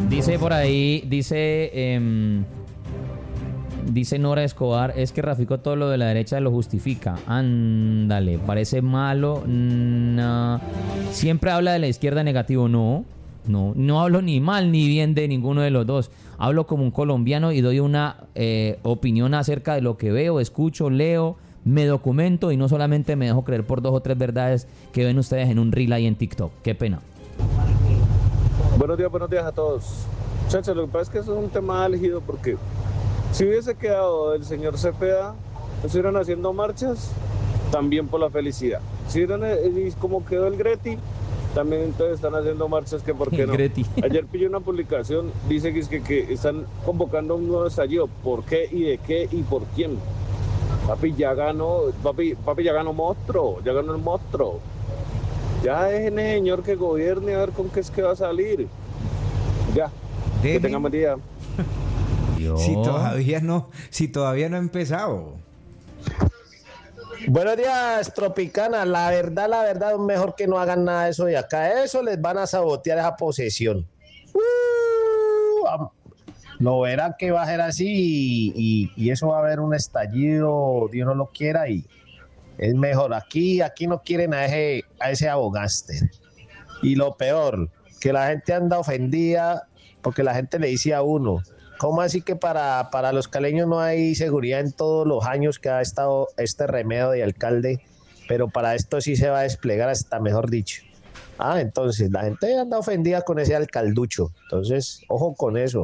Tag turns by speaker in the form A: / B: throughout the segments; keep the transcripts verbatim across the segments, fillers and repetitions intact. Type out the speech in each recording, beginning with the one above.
A: Dice por ahí, dice... Eh, Dice Nora Escobar, es que Rafico todo lo de la derecha lo justifica. Ándale, parece malo. No. Siempre habla de la izquierda negativo. No, no, no hablo ni mal ni bien de ninguno de los dos. Hablo como un colombiano y doy una eh, opinión acerca de lo que veo, escucho, leo, me documento y no solamente me dejo creer por dos o tres verdades que ven ustedes en un reel ahí en TikTok. Qué pena.
B: Buenos días, buenos días a todos. Muchachos, lo que pasa es que eso es un tema álgido porque si hubiese quedado el señor Cepeda, estuvieran haciendo marchas, también por la felicidad. Si eran, y como quedó el Greti, también entonces están haciendo marchas, que por qué no.
A: Greti.
B: Ayer pillé una publicación, dice que, es que, que están convocando un nuevo estallido. ¿Por qué y de qué y por quién? Papi, ya ganó, papi, papi ya ganó monstruo, ya ganó el monstruo. Ya dejen ese señor que gobierne a ver con qué es que va a salir. Ya, Deme. Que tengan buen día.
C: Si todavía no, si todavía no ha empezado.
D: Buenos días, Tropicana. La verdad, la verdad, mejor que no hagan nada de eso de acá. Eso les van a sabotear esa posesión. Uh, lo verán que va a ser así y, y, y eso va a haber un estallido, Dios no lo quiera, y es mejor. Aquí, aquí no quieren a ese, a ese abogáster. Y lo peor, que la gente anda ofendida porque la gente le dice a uno, ¿cómo así que para, para los caleños no hay seguridad en todos los años que ha estado este remedio de alcalde? Pero para esto sí se va a desplegar hasta, mejor dicho. Ah, entonces la gente anda ofendida con ese alcalducho. Entonces, ojo con eso.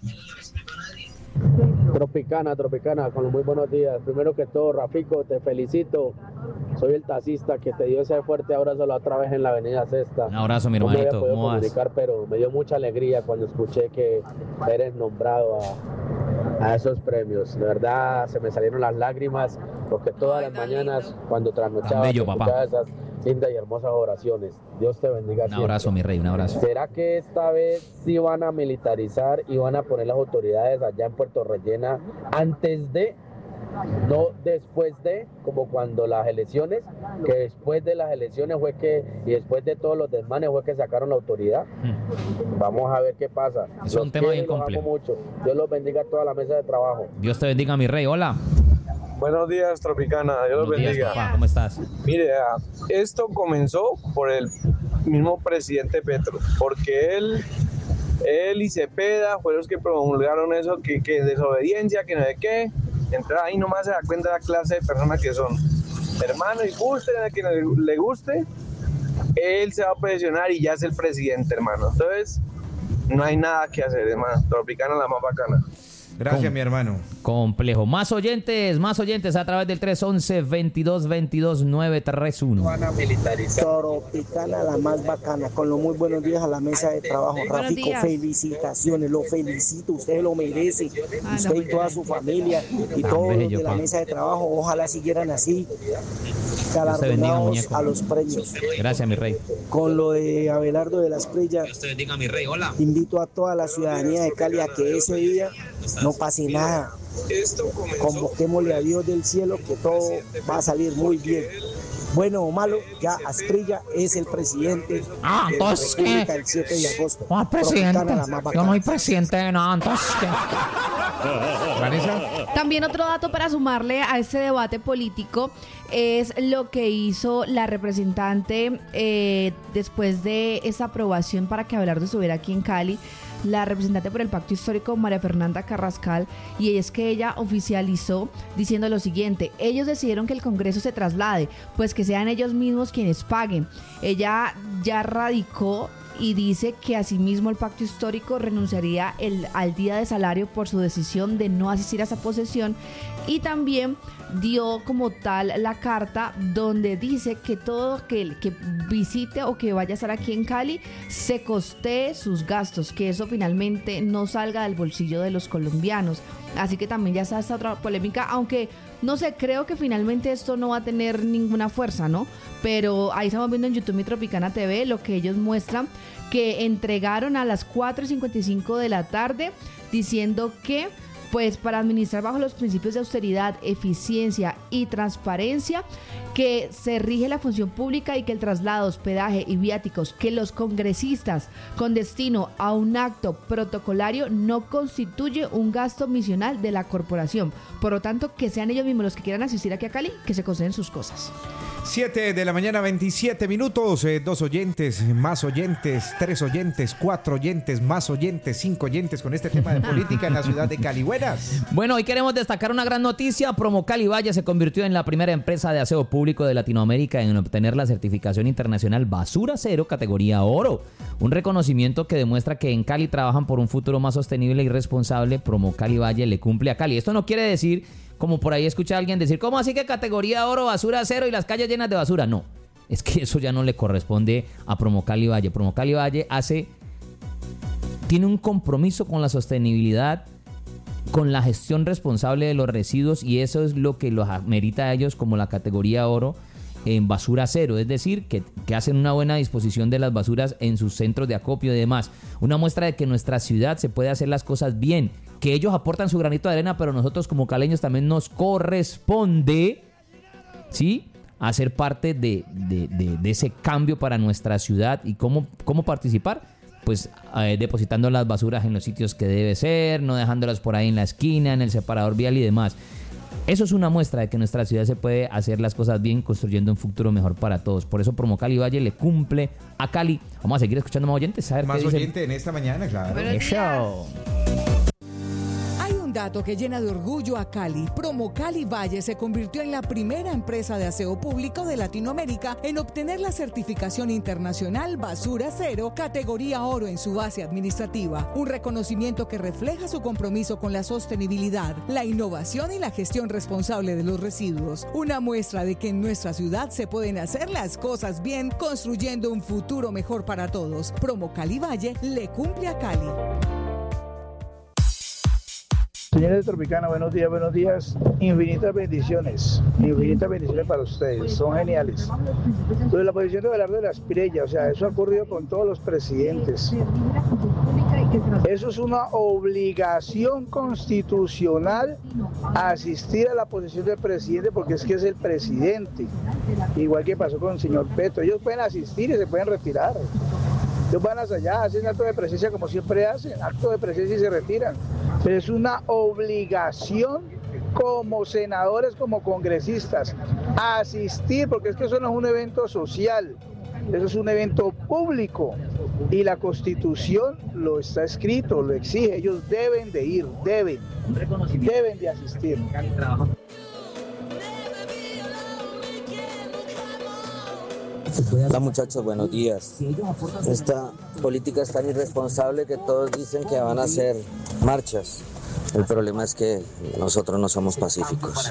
E: Tropicana, Tropicana, con los muy buenos días. Primero que todo, Rafico, te felicito. Soy el taxista que te dio ese fuerte abrazo la otra vez en la avenida Sexta.
A: Un abrazo, mi hermanito.
E: No me había podido comunicar, pero me dio mucha alegría cuando escuché que eres nombrado a, a esos premios. De verdad, se me salieron las lágrimas, porque todas las mañanas, cuando trasnochaba,
A: bello,
E: escuchaba esas lindas y hermosas oraciones. Dios te bendiga.
A: Un abrazo, mi rey, un abrazo.
E: ¿Será que esta vez sí van a militarizar y van a poner las autoridades allá en Puerto Rellena antes de, no después de, como cuando las elecciones, que después de las elecciones fue que, y después de todos los desmanes fue que sacaron la autoridad? Hmm. Vamos a ver qué pasa.
A: Es un tema bien complejo.
E: Mucho. Dios los bendiga a toda la mesa de trabajo.
A: Dios te bendiga, mi rey. Hola.
F: Buenos días, Tropicana. Dios los bendiga.
A: Días, papá. ¿Cómo estás?
F: Mire, esto comenzó por el mismo presidente Petro, porque él, él y Cepeda fueron los que promulgaron eso, que, que desobediencia, que no sé qué. Entonces ahí nomás se da cuenta de la clase de personas que son. Hermano, y guste a quien le guste, él se va a presionar y ya es el presidente, hermano. Entonces, no hay nada que hacer, hermano. Tropicana la más bacana.
C: Gracias,
A: Com-
C: mi hermano.
A: Complejo. Más oyentes, más oyentes a través del tres once, veintidós veintidós, nueve tres uno.
E: Van a militarizar.
G: Tropicana la más bacana. Con los muy buenos días a la mesa de trabajo. Rafico, felicitaciones. Lo felicito. Usted lo merece. Ah, usted y toda su familia y todos los de la mesa de trabajo. Ojalá siguieran así, galardonados a los premios.
A: Gracias, mi rey.
G: Con lo de Abelardo de las Prellas,
A: Dios te bendiga, mi rey. Hola.
G: Invito a toda la ciudadanía de Cali a que ese día no pase nada. Convoquémosle a Dios del cielo que todo va a salir muy bien. Bueno o malo, ya Asprilla es el presidente.
A: Ah, entonces ¿qué?
G: El siete de agosto.
A: Ah, presidente. Yo no soy presidente de nada, entonces ¿qué?
H: También otro dato para sumarle a este debate político es lo que hizo la representante eh, después de esa aprobación para que Abelardo estuviera aquí en Cali. La representante por el Pacto Histórico, María Fernanda Carrascal, y es que ella oficializó diciendo lo siguiente: ellos decidieron que el Congreso se traslade, pues que sean ellos mismos quienes paguen. Ella ya radicó y dice que asimismo el Pacto Histórico renunciaría el, al día de salario por su decisión de no asistir a esa posesión, y también dio como tal la carta donde dice que todo que, que visite o que vaya a estar aquí en Cali se costee sus gastos, que eso finalmente no salga del bolsillo de los colombianos. Así que también ya está esta otra polémica, aunque no sé, creo que finalmente esto no va a tener ninguna fuerza, ¿no? Pero ahí estamos viendo en YouTube Mi Tropicana T V lo que ellos muestran, que entregaron a las cuatro y cincuenta y cinco de la tarde diciendo que pues para administrar bajo los principios de austeridad, eficiencia y transparencia, que se rige la función pública y que el traslado, hospedaje y viáticos que los congresistas con destino a un acto protocolario no constituye un gasto misional de la corporación. Por lo tanto, que sean ellos mismos los que quieran asistir aquí a Cali, que se conceden sus cosas.
C: siete de la mañana, veintisiete minutos, eh, dos oyentes, más oyentes, tres oyentes, cuatro oyentes, más oyentes, cinco oyentes con este tema de política en la ciudad de Cali. Buenas.
A: Bueno, hoy queremos destacar una gran noticia. Promocali Valle se convirtió en la primera empresa de aseo público de Latinoamérica en obtener la certificación internacional Basura Cero categoría Oro. Un reconocimiento que demuestra que en Cali trabajan por un futuro más sostenible y responsable. Promocali Valle le cumple a Cali. Esto no quiere decir, como por ahí escucha a alguien decir, ¿cómo así que categoría Oro, basura cero y las calles llenas de basura? No, es que eso ya no le corresponde a Promocali Valle. Promocali Valle hace, tiene un compromiso con la sostenibilidad, con la gestión responsable de los residuos, y eso es lo que los amerita a ellos como la categoría Oro en basura cero, es decir, que, que hacen una buena disposición de las basuras en sus centros de acopio y demás. Una muestra de que en nuestra ciudad se puede hacer las cosas bien, que ellos aportan su granito de arena, pero nosotros como caleños también nos corresponde, ¿sí?, hacer parte de, de, de, de ese cambio para nuestra ciudad. ¿Y cómo, cómo participar? Pues eh, depositando las basuras en los sitios que debe ser, no dejándolas por ahí en la esquina, en el separador vial y demás. Eso es una muestra de que en nuestra ciudad se puede hacer las cosas bien, construyendo un futuro mejor para todos. Por eso Promocali Valle le cumple a Cali. Vamos a seguir escuchando más oyentes. A ver
C: más
A: qué
C: oyentes en esta mañana, claro.
A: Eso.
I: Un dato que llena de orgullo a Cali. Promocali Valle se convirtió en la primera empresa de aseo público de Latinoamérica en obtener la certificación internacional Basura Cero, categoría Oro en su base administrativa. Un reconocimiento que refleja su compromiso con la sostenibilidad, la innovación y la gestión responsable de los residuos. Una muestra de que en nuestra ciudad se pueden hacer las cosas bien, construyendo un futuro mejor para todos. Promocali Valle le cumple a Cali.
J: Señores de Tropicana, buenos días, buenos días. Infinitas bendiciones, infinitas bendiciones para ustedes, son geniales. Sobre la posición de Abelardo de las Pirellas, o sea, eso ha ocurrido con todos los presidentes. Eso es una obligación constitucional asistir a la posición del presidente, porque es que es el presidente. Igual que pasó con el señor Petro, ellos pueden asistir y se pueden retirar. Ellos van hasta allá, hacen acto de presencia como siempre hacen, acto de presencia y se retiran. Pero es una obligación como senadores, como congresistas, asistir, porque es que eso no es un evento social, eso es un evento público y la Constitución lo está escrito, lo exige, ellos deben de ir, deben, deben de asistir.
K: Hola muchachos, buenos días. Esta política es tan irresponsable que todos dicen que van a hacer marchas. El problema es que nosotros no somos pacíficos.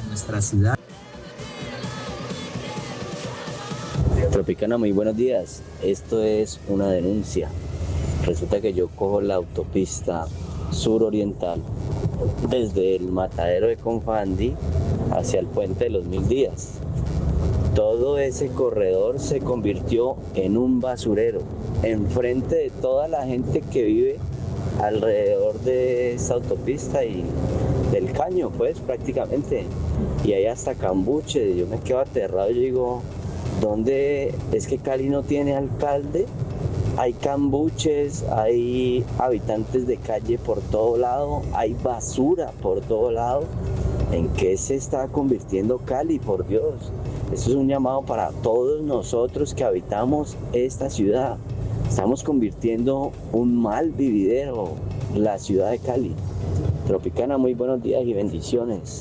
L: Tropicana, muy buenos días. Esto es una denuncia. Resulta que yo cojo la autopista suroriental desde el matadero de Confandi hacia el puente de los Mil Días. Todo ese corredor se convirtió en un basurero, enfrente de toda la gente que vive alrededor de esta autopista y del caño, pues prácticamente. Y hay hasta cambuche, yo me quedo aterrado, yo digo, ¿dónde es que Cali no tiene alcalde? Hay cambuches, hay habitantes de calle por todo lado, hay basura por todo lado. ¿En qué se está convirtiendo Cali, por Dios? Esto es un llamado para todos nosotros que habitamos esta ciudad. Estamos convirtiendo un mal vividero la ciudad de Cali. Tropicana, muy buenos días y bendiciones.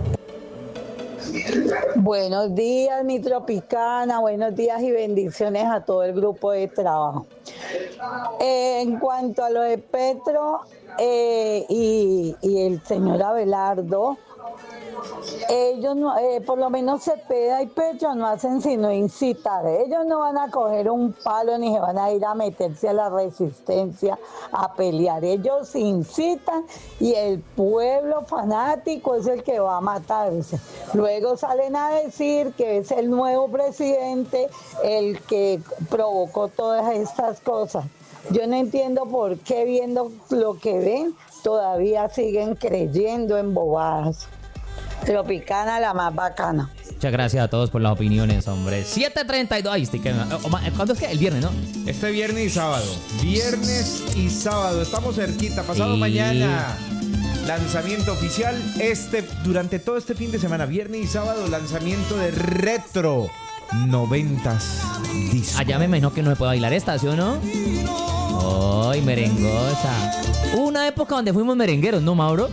M: Buenos días, mi Tropicana, buenos días y bendiciones a todo el grupo de trabajo. Eh, en cuanto a lo de Petro eh, y, y el señor Abelardo, ellos no, eh, por lo menos Cepeda y Petro no hacen sino incitar. Ellos no van a coger un palo ni se van a ir a meterse a la resistencia a pelear. Ellos incitan y el pueblo fanático es el que va a matarse. Luego salen a decir que es el nuevo presidente el que provocó todas estas cosas. Yo no entiendo por qué viendo lo que ven todavía siguen creyendo en bobadas. Tropicana, la más bacana.
A: Muchas gracias a todos por las opiniones, hombre. siete treinta y dos. Ay, estoy que... ¿Cuándo es que? El viernes, ¿no?
C: Este viernes y sábado. Viernes y sábado. Estamos cerquita. Pasado
A: Sí.
C: mañana. Lanzamiento oficial. Este, durante todo este fin de semana. Viernes y sábado. Lanzamiento de Retro noventas Disco.
A: Allá me imagino que no se puede bailar esta, ¿sí o no? Ay, merengosa. Hubo una época donde fuimos merengueros, ¿no, Mauro?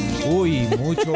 C: Uy, muchos.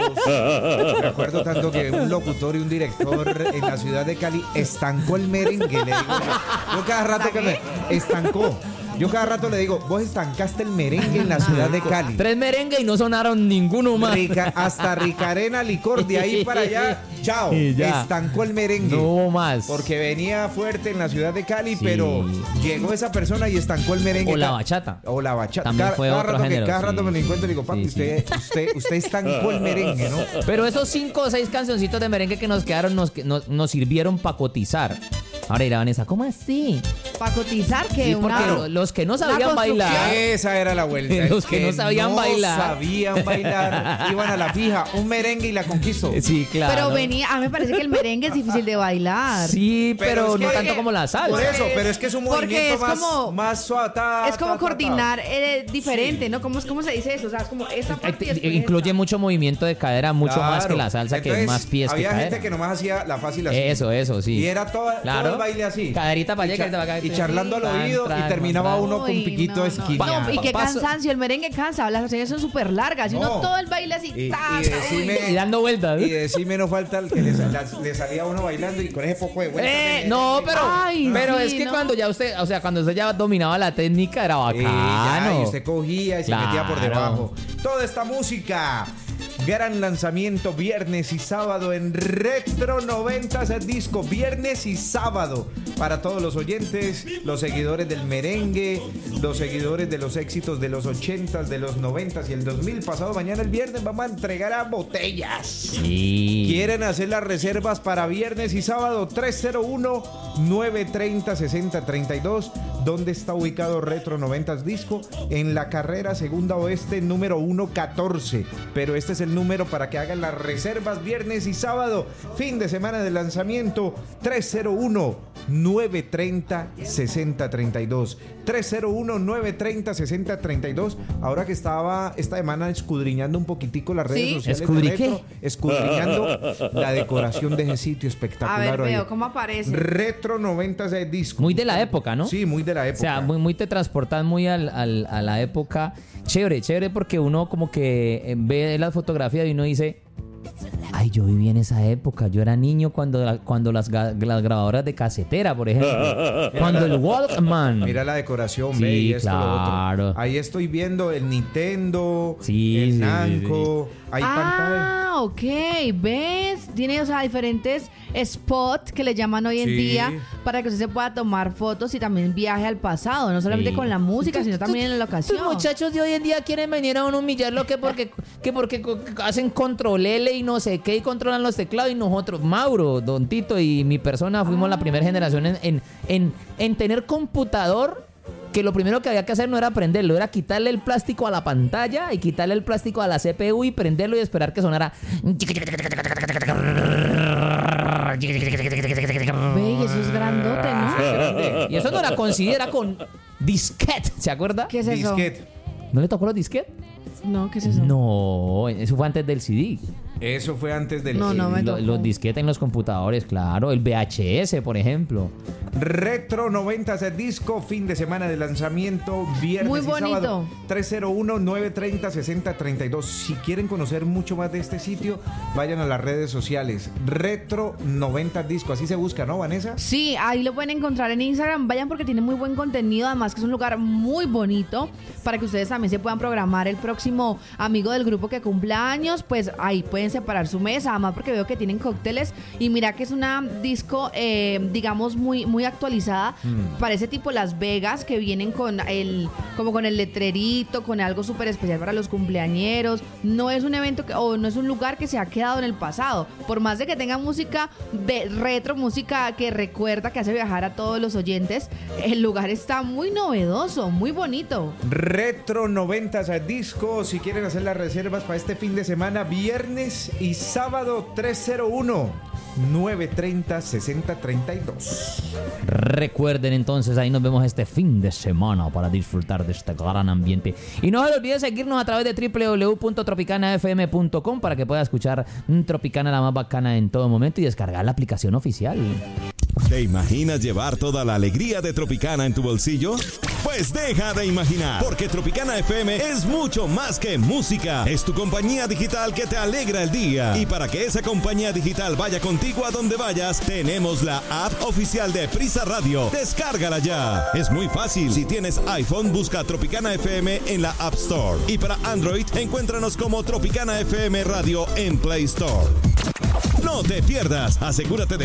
C: Me acuerdo tanto que un locutor y un director en la ciudad de Cali estancó el merengue. Le digo, yo, yo cada rato que me estancó. Yo cada rato le digo, vos estancaste el merengue en la ciudad de Cali.
A: Tres merengues y no sonaron ninguno más.
C: Rica, hasta Ricarena Licor, de ahí para allá, chao.
A: Ya.
C: Estancó el merengue.
A: No hubo más.
C: Porque venía fuerte en la ciudad de Cali, sí. Pero llegó esa persona y estancó el merengue.
A: O la bachata.
C: O la bachata.
A: También
C: cada,
A: fue
C: cada
A: otro
C: rato
A: género,
C: que cada
A: sí.
C: rato me lo encuentro y digo, papi, sí, usted, sí. usted, usted estancó el merengue, ¿no?
A: Pero esos cinco o seis cancioncitos de merengue que nos quedaron nos, nos, nos sirvieron para cotizar. Ahora dirá Vanessa, ¿cómo así?
H: ¿Para cotizar que
A: Sí,
H: una...
A: porque lo- los que no sabían bailar.
C: Esa era la vuelta.
A: Los que no sabían
C: no
A: bailar.
C: sabían bailar. Iban a la fija, un merengue y la conquistó.
A: Sí, claro.
H: Pero venía, a mí me parece que el merengue es difícil de bailar.
A: Sí, pero,
C: es
A: no
C: que-
A: tanto como la salsa.
C: Por eso, pero es que es un
H: Porque
C: movimiento
H: es
C: más,
H: como-
C: más suave. ta,
H: Es como
C: ta, ta, ta.
H: coordinar eh, diferente, ¿no? ¿Cómo, es- ¿Cómo se dice eso? O sea, es como esta parte y después
A: Incluye mucho movimiento de cadera, mucho más
C: Claro.
A: que la salsa, que es
C: Entonces,
A: más pies que
C: había
A: cadera.
C: gente que nomás hacía la fácil así.
A: Eso, eso, sí.
C: Y era todo,
A: Claro.
C: todo el baile así.
A: Caderita para allá,
C: Y cha-
A: caderita para acá.
C: Y charlando al
A: Tran,
C: oído
A: tran,
C: y terminaba
A: tran.
C: uno con
H: Uy,
C: piquito
H: no,
C: de
H: no.
C: esquina.
H: No, y qué
A: Paso-
H: cansancio, el merengue cansa, las canciones son súper largas y uno
C: No.
H: todo el baile así.
C: Y,
H: ta,
C: y
H: ta, uy.
C: decime,
A: Y dando vueltas.
C: y decime no falta el que le, sal- las- le salía uno bailando y con ese poco de vueltas.
A: Eh,
C: de-
A: no,
C: de-
A: pero,
H: Ay,
A: pero
H: sí,
A: es que
H: ¿no?
A: cuando ya usted, o sea, cuando usted ya dominaba la técnica era
C: Y ya,
A: bacano.
C: y usted cogía y se metía por
A: Claro.
C: debajo. Toda esta música. Gran lanzamiento viernes y sábado en Retro noventas Disco. Viernes y sábado para todos los oyentes, los seguidores del merengue, los seguidores de los éxitos de los ochentas, de los noventas y el dos mil. Pasado mañana el viernes vamos a entregar a botellas.
A: Sí.
C: ¿Quieren hacer las reservas para viernes y sábado? tres cero uno, nueve tres cero, seis cero tres dos. ¿Dónde está ubicado Retro noventas Disco? En la carrera Segunda Oeste número ciento catorce. Pero este es el número para que hagan las reservas viernes y sábado. Fin de semana de lanzamiento. tres cero uno, nueve tres cero, seis cero tres dos. tres cero uno, nueve tres cero, seis cero tres dos. Ahora que estaba esta semana escudriñando un poquitico las redes
H: ¿Sí?
C: sociales de
A: ¿Escudri qué?
C: Retro, escudriñando la decoración de ese sitio
H: A
C: espectacular.
H: ver,
C: oye.
H: veo, ¿cómo aparece?
C: Retro noventas de disco.
A: Muy de la época, ¿no?
C: Sí, muy de la época.
A: O sea, muy, muy te transportas muy al, al- a la época. Chévere, chévere, porque uno como que eh, ve las fotografías y uno dice, ay, yo viví en esa época. Yo era niño cuando, la- cuando las, ga- las grabadoras de casetera, por ejemplo. Cuando el Walkman.
C: Mira la decoración,
A: Sí,
C: ve, y esto, lo
A: claro.
C: otro. Ahí estoy viendo el Nintendo,
A: Sí,
C: el
A: sí,
C: Namco, hay pantalla.
H: Ah, ok, ¿ves? Tiene, o sea, diferentes spots que le llaman hoy en
C: Sí.
H: día para que usted se pueda tomar fotos y también viaje al pasado, no solamente
A: Sí.
H: con la música, sino también en la ocasión.
A: Estos muchachos de hoy en día quieren venir a uno humillarlo que porque, que porque co- hacen control L y no sé qué y controlan los teclados y nosotros, Mauro, Don Tito y mi persona fuimos la primera generación en, en, en, en tener computador, que lo primero que había que hacer no era prenderlo, era quitarle el plástico a la pantalla y quitarle el plástico a la C P U y prenderlo y esperar que sonara.
H: Ve, y eso es grandote, ¿no?
A: Y eso no era con C D, era con disquete, ¿se acuerda?
H: ¿Qué es eso?
C: Disquete.
A: ¿No le tocó los disquetes?
H: No, ¿qué es eso?
A: No, eso fue antes del C D.
C: Eso fue antes del
H: No, no me
A: Lo-
H: tocó.
A: los disquetes en los computadores, claro. El V H S, por ejemplo.
C: Retro noventas de disco, fin de semana de lanzamiento, viernes
H: Muy
C: y
H: bonito.
C: sábado. tres cero uno, nueve tres cero, seis cero tres dos. Si quieren conocer mucho más de este sitio, vayan a las redes sociales. Retro noventas disco, así se busca, ¿no, Vanessa?
H: Sí, ahí lo pueden encontrar en Instagram. Vayan porque tiene muy buen contenido. Además que es un lugar muy bonito para que ustedes también se puedan programar el próximo amigo del grupo que cumpla años. Pues ahí pueden separar su mesa. Además porque veo que tienen cócteles. Y mira que es una disco, eh, digamos, muy, muy actualizada.
C: Mm.
H: Parece tipo Las Vegas, que vienen con el como con el letrerito, con algo súper especial para los cumpleañeros. No es un evento que, o no es un lugar que se ha quedado en el pasado. Por más de que tenga música de retro, música que recuerda, que hace viajar a todos los oyentes, el lugar está muy novedoso, muy bonito.
C: Retro noventas a disco. Si quieren hacer las reservas para este fin de semana, viernes y sábado, tres cero uno, nueve treinta, sesenta treinta y dos.
A: Recuerden entonces, ahí nos vemos este fin de semana para disfrutar de este gran ambiente. Y no se les olvide seguirnos a través de doble u doble u doble u punto tropicana f m punto com para que pueda escuchar Tropicana, la más bacana en todo momento, y descargar la aplicación oficial.
N: ¿Te imaginas llevar toda la alegría de Tropicana en tu bolsillo? Pues deja de imaginar, porque Tropicana F M es mucho más que música. Es tu compañía digital que te alegra el día. Y para que esa compañía digital vaya contigo a donde vayas, tenemos la app oficial de Prisa Radio. Descárgala ya. Es muy fácil. Si tienes iPhone, busca Tropicana F M en la App Store. Y para Android, encuéntranos como Tropicana F M Radio en Play Store. No te pierdas. Asegúrate de